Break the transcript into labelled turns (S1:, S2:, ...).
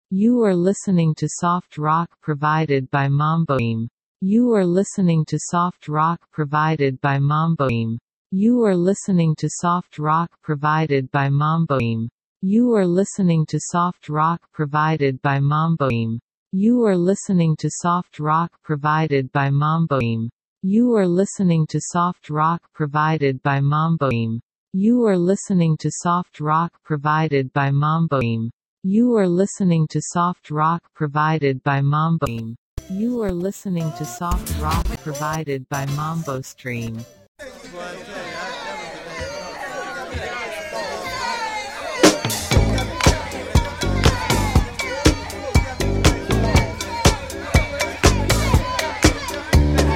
S1: You are listening to soft rock provided by Mamboim. You are listening to soft rock provided by Mamboim. You are listening to soft rock provided by Mamboim. You are listening to soft rock provided by Mamboim. You are listening to soft rock provided by Mamboim. You are listening to soft rock provided by Mamboim. You are listening to soft rock provided by Mamboim. You are listening to soft rock provided by Mamboim. You are listening to soft rock provided by Mambo Stream.